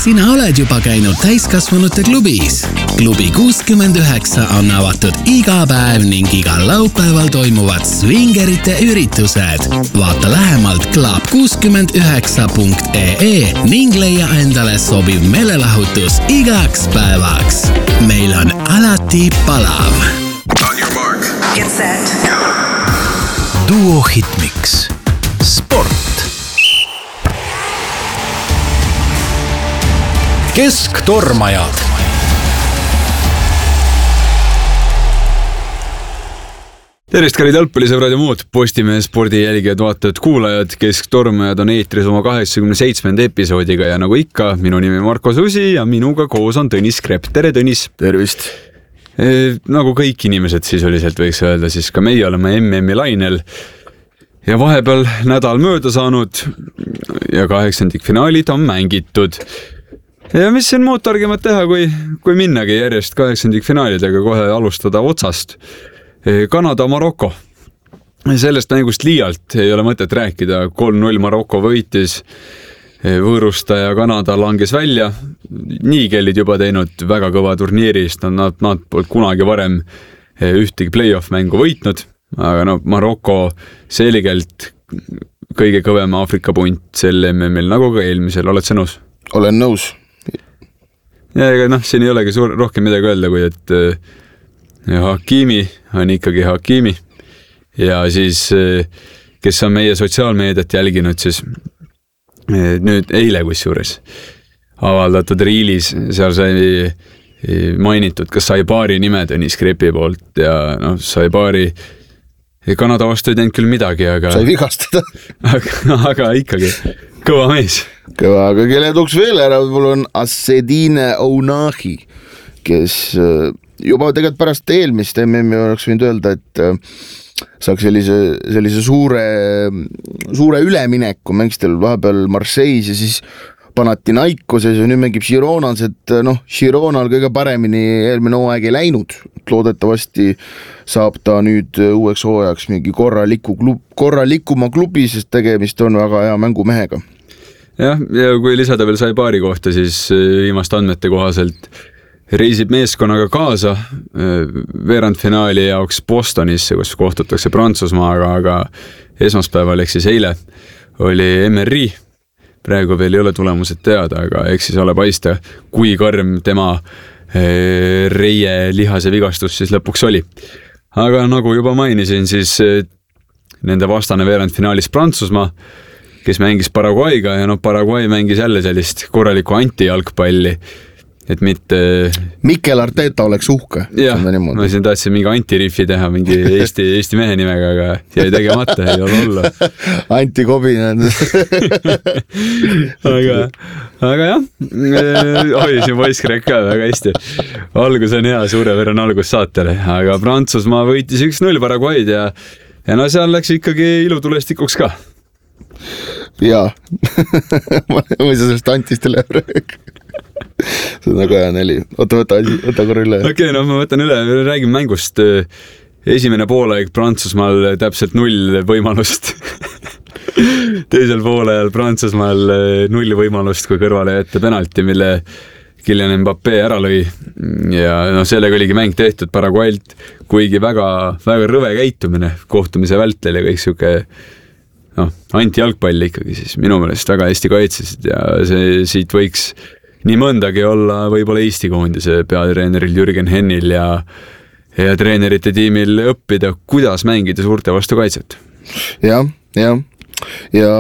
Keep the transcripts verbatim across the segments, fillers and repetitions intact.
sina oled juba käinud täiskasvanute klubis? Klubi kuuskümmend üheksa on avatud iga päev ning igal laupäeval toimuvad swingerite üritused. Vaata lähemalt club kuuskümmend üheksa punkt ee ning leia endale sobiv meelelahutus igaks päevaks. Meil on alati palav. On your mark. Get set. Duo Hitmix. Sport. Kesktormajad. Tervist, kallid jalgpallisõbrad ja muud Postimehe spordi jälgijad, vaatajad, kuulajad. Kesktormajad on eetris oma kaheksakümne seitsmenda episoodiga ja nagu ikka, minu nimi Marko Susi ja minuga koos on Tõnis Krepp. Tere, Tõnis! Tervist! E, nagu kõik inimesed sisuliselt võiks öelda, siis ka meie oleme M M-i lainel ja vahepeal nädal mööda saanud ja kaheksandikfinaalid on mängitud. Ja mis siin muud targemat teha, kui, kui minnagi järjest kaheksandikfinaalidega kohe alustada otsast. Kanada, Maroko. Sellest mängust liialt ei ole mõtet rääkida. kolm null Maroko võitis, võõrustaja Kanada langes välja. Niigelid juba teinud väga kõva turniirist, nad, nad poolt kunagi varem ühtegi play-off mängu võitnud, aga no Maroko selgelt kõige kõvem Aafrika punt sel M M-il, nagu ka eelmisel. Oled sa nõus? Olen nõus. Ja ega noh, siin ei olegi suur, rohkem midagi öelda, kui et ja Hakimi on ikkagi Hakimi ja siis, kes on meie sotsiaalmeediat jälginud, siis nüüd eile kusjuures avaldatud riilis, seal sai mainitud ka Saibari nime Tõnis Krepi poolt ja noh, Saibari Kanada vastu ei teinud küll midagi, aga sai vigastada. aga, aga ikkagi kõva mees. Kõva, aga kelle tuks veel ära, mul on Assedine Ounahi, kes juba tegelikult pärast eelmist M M-i oleks võinud öelda, et saaks sellise, sellise suure, suure ülemineku, mängistel vahepeal Marseilles ja siis Panathinaikoses ja nüüd mängib Gironas, et noh, Gironal kõige paremini eelmine hooaeg ei läinud. Loodetavasti saab ta nüüd uueks hooajaks mingi korraliku klub, korralikuma klubi, sest tegemist on väga hea mängumehega. Jah, ja kui lisada veel Saibari kohta, siis viimast andmete kohaselt reisib meeskonnaga kaasa veerandfinaali jaoks Bostonisse, kus kohtutakse Prantsusmaaga, aga esmaspäeval ehk siis eile oli M R I. Praegu veel ei ole tulemused teada, aga eks siis ole paista, kui karm tema reie lihase vigastus siis lõpuks oli. Aga nagu juba mainisin, siis nende vastane veerandfinaalis Prantsusmaa, kes mängis Paraguayga ja no Paraguay mängis jälle sellist korralikku antijalgpalli, et mitte... Mikel Arteta oleks uhke. Jah, ma siin tahtsin mingi antiriffi teha, mingi Eesti, Eesti mehe nimega, aga jäi tegemata, ei ole olla. Antikobin. aga, aga jah, oi, siin poiskrek ka väga hästi. Algus on hea, suurepärane algus saatele, aga Prantsusmaa võitis üks null Paraguayd ja, ja no seal läks ikkagi ilutulestikuks ka. Jaa, ma ei saa sellest antist üle rääkida. See on nagu hea neli. Oota, võta, võta korra üle. Okei, okay, no ma võtan üle. Räägin mängust. Esimene poolaeg Prantsusmaal täpselt null võimalust. Teisel poolajal Prantsusmaal null võimalust, kui kõrvale jätta penalti, mille Kylian Mbappé ära lõi. Ja no sellega oligi mäng tehtud Paraguaylt, kuigi väga, väga rõve käitumine kohtumise vältel ja kõik siuke noh, antijalgpalli ikkagi siis minu meelest väga hästi kaitsesid ja see siit võiks nii mõndagi olla võib-olla Eesti koondise peatreeneril Jürgen Hennil ja, ja treenerite tiimil õppida, kuidas mängida suurte vastu kaitset. Jah, jah. Ja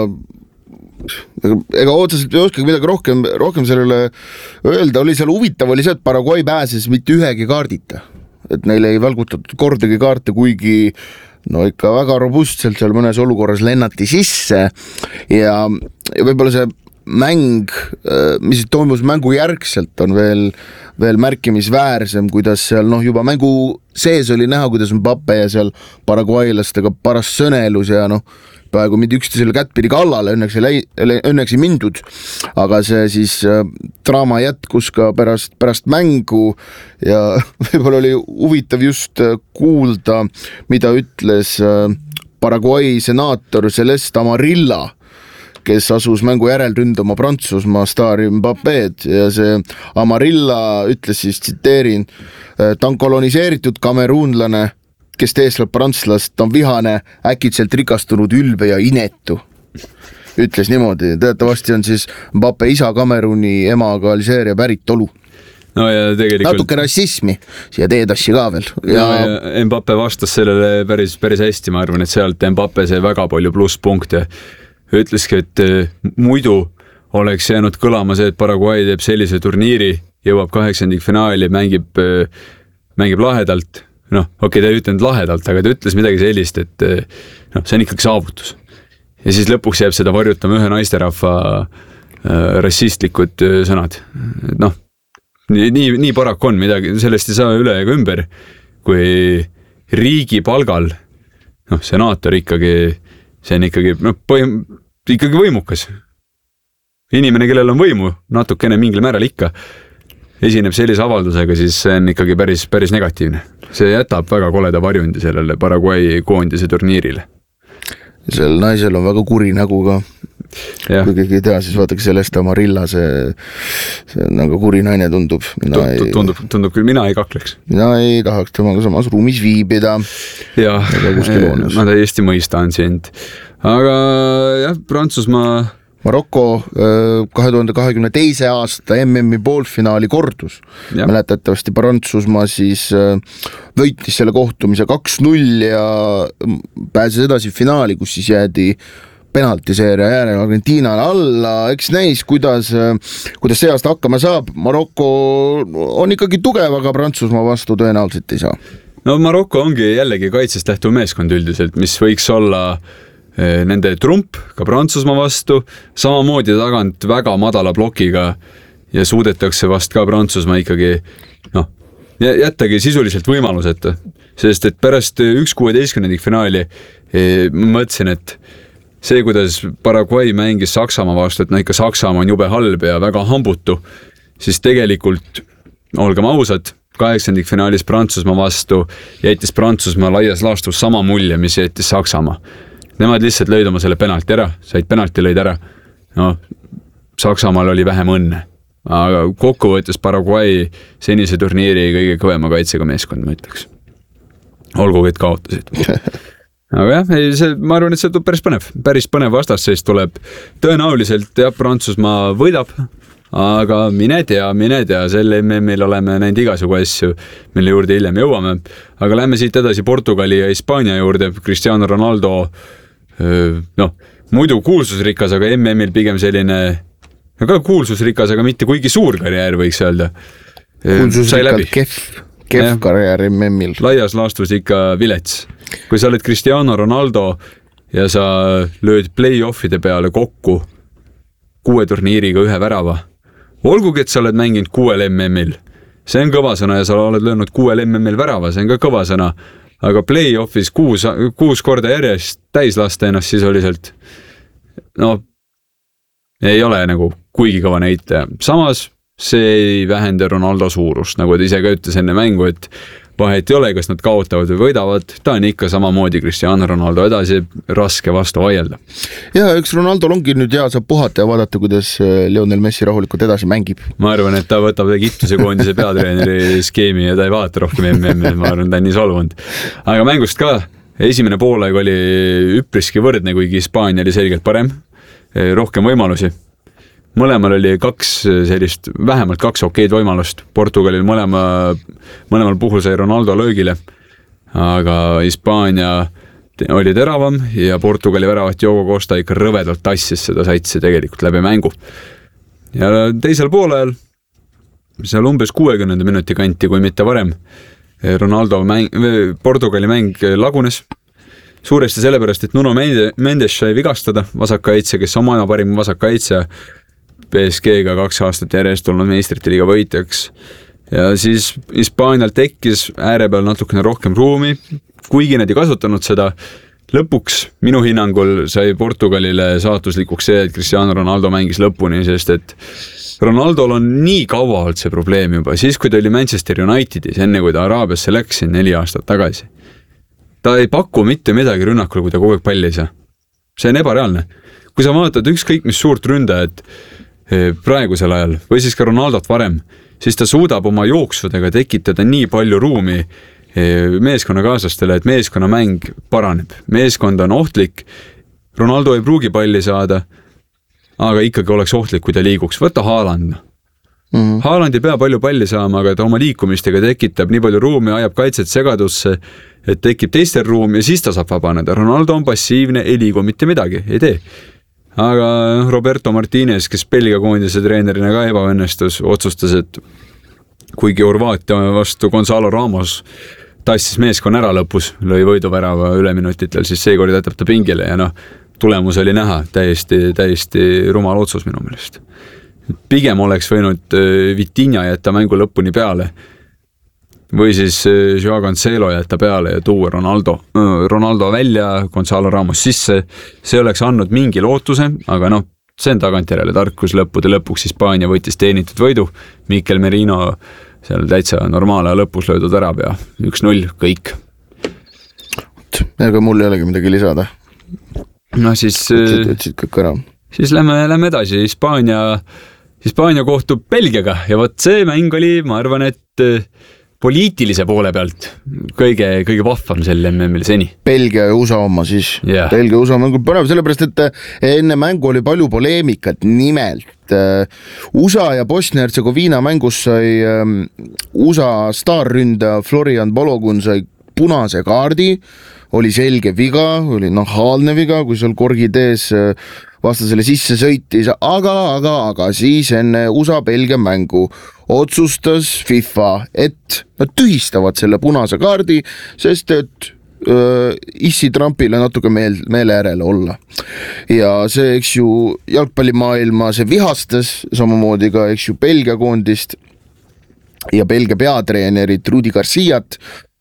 ega otseselt ei oskagi midagi rohkem, rohkem sellele öelda. Oli seal huvitav, oli see, et Paraguay pääses mitte ühegi kaardita. Et neile ei välgutatud kordagi kaarte, kuigi no ikka väga robustselt seal mõnes olukorras lennati sisse ja, ja võib-olla see mäng, mis toimus mängu järgselt, on veel, veel märkimisväärsem, kuidas seal noh, juba mängu sees oli näha, kuidas Mbappé ja seal paraguaylastega paras sõnelus ja noh, praegu mindi üksteisele kättpidi kallale, õnneks ei, õnneks ei mindud, aga see siis äh, draama jätkus ka pärast, pärast mängu ja võib-olla oli huvitav just kuulda, mida ütles äh, Paraguay senaator Celeste Amarilla, kes asus mängu järel ründama Prantsusmaa staari Mbappéd ja see Amarilla ütles siis, tsiteerin, ta on koloniseeritud kameruunlane, kes teesleb prantslast, ta on vihane, äkitselt rikastunud, ülbe ja inetu. Ütles niimoodi, teatavasti on siis Mbappé isa Kameruni, emaga Alžeeria päritolu. No ja tegelikult... natuke rassismi siia teedassi ka veel. Ja... No ja Mbappé vastas sellele päris, päris hästi, ma arvan, et sealt Mbappé sai väga palju plusspunkte. Ütleski, et muidu oleks jäänud kõlama see, et Paraguay teeb sellise turniiri, jõuab kaheksandik finaali, mängib, mängib lahedalt. Noh, okei, ta ei ütlenud lahedalt, aga ta ütles midagi sellist, et noh, see on ikkagi saavutus. Ja siis lõpuks jääb seda varjutama ühe naisterahva rassistlikud sõnad. Noh, Nii, nii, nii paraku on midagi, sellest ei saa üle ega ümber, kui riigi palgal, noh, senaator ikkagi, see on ikkagi, noh, põhim, ikkagi võimukas. Inimene, kellel on võimu, natukene mingil määral ikka, esineb sellise avaldusega, siis see on ikkagi päris, päris negatiivne. See jätab väga koleda varjundi sellele Paraguay koondise turniirile. Sel naisel on väga kuri nägu ka. Ja. Kui keegi ei tea, siis vaadake sellest Amarilla, see, see nagu kuri naine tundub. Mina ei, tundub, tundub küll, mina ei kakleks. Mina ei tahaks temaga samas ruumis viibida. Ja, ma täiesti mõistan sind. Aga jah, Prantsusmaa... Marokko kahe tuhande kahekümne teise aasta M M-i poolfinaali kordus. Ja. Mäletatavasti Prantsusmaa siis võitis selle kohtumise kaks null ja pääses edasi finaali, kus siis jäädi penaltiseeria järel Argentiinale alla, eks näis, kuidas, kuidas see aasta hakkama saab. Marokko on ikkagi tugev, aga Prantsusmaa vastu tõenäoliselt ei saa. No Marokko ongi jällegi kaitsest lähtuv meeskond üldiselt, mis võiks olla nende trump ka Prantsusmaa vastu, samamoodi tagant väga madala blokiga ja suudetakse vast ka Prantsusmaa ikkagi noh, jättagi sisuliselt võimaluseta, sest et pärast üks kuueteistkümnendik finaali ma mõtlesin, et see, kuidas Paraguay mängis Saksamaa vastu, et no ikka Saksamaa on jube halb ja väga hambutu, siis tegelikult, olgem ausad, kaheksandik finaalis Prantsusmaa vastu jättis Prantsusmaa laias laastus sama mulje, mis jättis Saksamaa. Nemad lihtsalt lõid oma selle penalti ära, said penalti lõid ära. No, Saksamaal oli vähem õnne, aga kokkuvõttes Paraguay senise turniiri kõige kõvema kaitsega meeskond, ma ütleks. Olgugi, et kaotasid. Aga jah, ei, see, ma arvan, et see tuleb päris põnev. Päris põnev vastasseis tuleb. Tõenäoliselt jah, Prantsusmaa võidab, aga mine tea, mine tea, selle M M-il oleme näinud igasugu asju, mille juurde hiljem jõuame. Aga lähme siit edasi Portugali ja Hispaania juurde. Cristiano Ronaldo, noh, muidu kuulsusrikas, aga M M-il pigem selline, ka kuulsusrikas, aga mitte kuigi suur karjäär, võiks öelda. Kuulsusrikalt kehv, kehv karjäär M M-il. Laias laastus ikka vilets. Kui sa oled Cristiano Ronaldo ja sa lööd play-offide peale kokku kuue turniiriga ühe värava, olgugi, et sa oled mänginud kuuel M M-il, see on kõva sõna ja sa oled löönud kuuel M M-il värava, see on ka kõva sõna, aga play-offis kuus, kuus korda järjest täis lasta ennast sisuliselt, no ei ole nagu kuigi kõva näitaja. Samas see ei vähenda Ronaldo suurust, nagu ta ise ka ütles enne mängu, et vahet ei ole, kas nad kaotavad või võidavad, ta on ikka samamoodi Cristiano Ronaldo edasi, raske vastu vaielda. Ja üks Ronaldo ongi nüüd hea, saab puhata ja vaadata, kuidas Lionel Messi rahulikult edasi mängib. Ma arvan, et ta võtab Egiptuse koondise peatreeneri skeemi ja ta ei vaata rohkem M M-i, ma arvan, ta on nii solvunud. Aga mängust ka, esimene poolaeg oli üpriski võrdne, kuigi Hispaania oli selgelt parem, rohkem võimalusi. Mõlemal oli kaks sellist, vähemalt kaks okeid võimalust. Portugalil mõlema, mõlemal puhul sai Ronaldo löögile, aga Hispaania oli teravam ja Portugali väravat Diogo Costa ikka rõvedalt tassis seda satsi tegelikult läbi mängu. Ja teisel poolel, seal umbes kuuekümnenda minuti kanti, kui mitte varem, Ronaldo mäng, Portugali mäng lagunes. Suuresti sellepärast, et Nuno Mendes sai vigastada vasakkaitse, kes on maailma parim vasakkaitse, P S G-ga kaks aastat järjest olnud meistrite liiga võitjaks. Ja siis Hispaanial tekkis ääre peal natukene rohkem ruumi, kuigi nad ei kasutanud seda. Lõpuks minu hinnangul sai Portugalile saatuslikuks see, et Cristiano Ronaldo mängis lõpuni, sest et Ronaldol on nii kaua olnud see probleem juba, siis kui ta oli Manchester Unitedis, enne kui ta Araabiasse läks neli aastat tagasi. Ta ei paku mitte midagi rünnakul, kui ta kogu aeg palli ei saa. See on ebareaalne. kui sa vaatad ükskõik mis suurt ründajat praegusel ajal või siis ka Ronaldot varem, siis ta suudab oma jooksudega tekitada nii palju ruumi meeskonnakaaslastele, et meeskonnamäng paraneb. Meeskond on ohtlik, Ronaldo ei pruugi palli saada, aga ikkagi oleks ohtlik, kui ta liiguks. Võtta Haaland. Mm-hmm. Haaland ei pea palju palli saama, aga ta oma liikumistega tekitab nii palju ruumi, ajab kaitset segadusse, et tekib teistel ruum ja siis ta saab vabaneda. Ronaldo on passiivne, ei liigu mitte midagi, ei tee. Aga Roberto Martinez, kes Belgia koondise treenerina ka ebaõnnestus, otsustas, et kuigi Horvaatia vastu Gonzalo Ramos tassis meeskonna ära lõpus, lõi võiduvärava üleminutitel, siis seekord jätab ta pingile ja noh, tulemus oli näha, täiesti, täiesti rumal otsus minu meelest. Pigem oleks võinud Vitinha jätta mängu lõpuni peale või siis Joao Cancelo jätta peale ja tuua Ronaldo, Ronaldo välja, Gonzalo Ramos sisse. See oleks andnud mingi lootuse, aga noh, see on tagantjärele tarkus lõppude lõpuks. Hispaania võttis teenitud võidu, Mikel Merino seal täitsa normaale lõpus löödud ära ja üks null, kõik. Aga mul ei olegi midagi lisada. No siis, ütlesid kõik ära. Siis lähme, lähme edasi. Hispaania, Hispaania kohtub Belgiaga ja võt see mäng oli, ma arvan, et poliitilise poole pealt kõige, kõige vahvam sel M M-il seni. Belgia ja U S A oma siis. Yeah. Belgia ja U S A mängu põnev, sellepärast, et enne mängu oli palju poleemikat, nimelt U S A ja Bosnia-Herzegoviina mängus sai U S A staarründa Florian Balogun sai punase kaardi, oli selge viga, oli nahaalne viga, kui seal korgid ees vastasele sisse sõitis, aga, aga, aga siis enne U S A-Belgia mängu otsustas FIFA, et nad tühistavad selle punase kaardi, sest et äh, issi Trumpile natuke meel, meele järele olla. Ja see, eks ju, jalgpallimaailma see vihastas, samamoodi ka, eks ju, Belgia koondist ja Belgia peatreenerit Rudi Garciat,